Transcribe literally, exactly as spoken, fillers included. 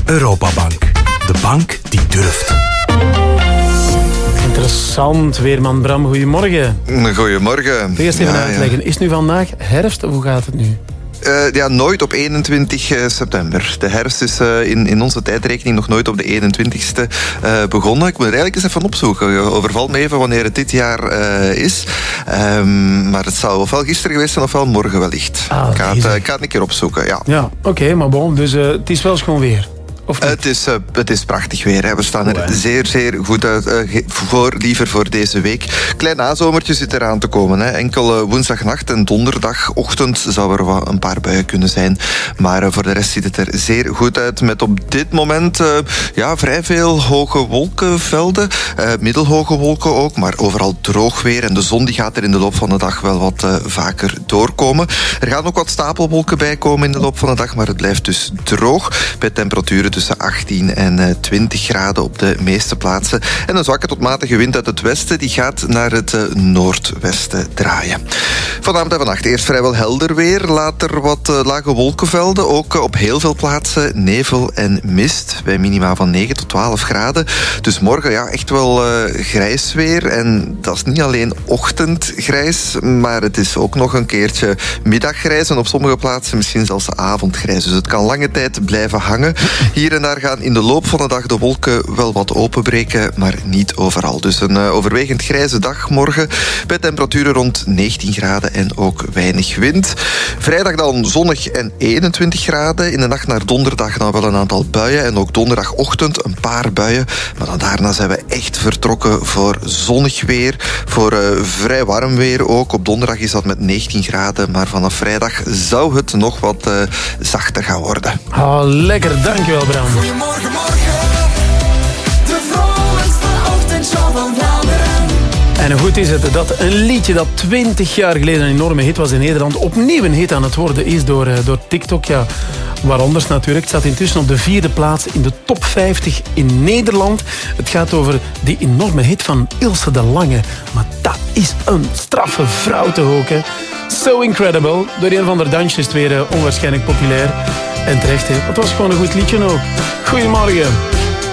Europabank. De bank die durft. Interessant, weerman Bram. Goedemorgen. Goedemorgen. Eerst even ja, uitleggen. Ja. Is het nu vandaag herfst of hoe gaat het nu? Uh, ja, nooit op eenentwintig september. De herfst is uh, in, in onze tijdrekening nog nooit op de eenentwintigste uh, begonnen. Ik moet er eigenlijk eens even opzoeken. Overval me even wanneer het dit jaar uh, is. Um, maar het zal ofwel gisteren geweest zijn ofwel morgen wellicht. Ah, ik, ga het, uh, ik ga het een keer opzoeken, ja. Ja, oké, okay, maar bon. Dus uh, het is wel schoon weer. Uh, het, is, uh, het is prachtig weer. Hè. We staan er oh, zeer, zeer goed uit uh, voor, liever voor deze week. Klein nazomertje zit eraan te komen. Hè. Enkel uh, woensdagnacht en donderdagochtend zou er wat een paar buien kunnen zijn. Maar uh, voor de rest ziet het er zeer goed uit. Met op dit moment uh, ja, vrij veel hoge wolkenvelden. Uh, middelhoge wolken ook, maar overal droog weer. En de zon die gaat er in de loop van de dag wel wat uh, vaker doorkomen. Er gaan ook wat stapelwolken bij komen in de loop van de dag, maar het blijft dus droog. Bij temperaturen tussen achttien en twintig graden op de meeste plaatsen. En een zwakke tot matige wind uit het westen die gaat naar het uh, noordwesten draaien. Vanavond en vannacht eerst vrijwel helder weer. Later wat uh, lage wolkenvelden. Ook uh, op heel veel plaatsen nevel en mist. Bij minima van negen tot twaalf graden. Dus morgen ja, echt wel uh, grijs weer. En dat is niet alleen ochtendgrijs, maar het is ook nog een keertje middaggrijs. En op sommige plaatsen misschien zelfs avondgrijs. Dus het kan lange tijd blijven hangen. Hier en daar gaan in de loop van de dag de wolken wel wat openbreken, maar niet overal. Dus een uh, overwegend grijze dag morgen, bij temperaturen rond negentien graden en ook weinig wind. Vrijdag dan zonnig en eenentwintig graden. In de nacht naar donderdag dan wel een aantal buien en ook donderdagochtend een paar buien. Maar dan daarna zijn we echt vertrokken voor zonnig weer, voor uh, vrij warm weer ook. Op donderdag is dat met negentien graden, maar vanaf vrijdag zou het nog wat uh, zachter gaan worden. Oh, lekker, dankjewel Bram. Goedemorgen, morgen. De vrolijkste ochtendshow van Vlaanderen. En goed is het dat een liedje dat twintig jaar geleden een enorme hit was in Nederland opnieuw een hit aan het worden is door, uh, door TikTok. Ja, waar anders natuurlijk. Het staat intussen op de vierde plaats in de top vijftig in Nederland. Het gaat over die enorme hit van Ilse de Lange. Maar dat is een straffe vrouw te ook, hè. So Incredible. Door een van de dansjes is het weer uh, onwaarschijnlijk populair. En terecht, hè. Het was gewoon een goed liedje ook. Goedemorgen.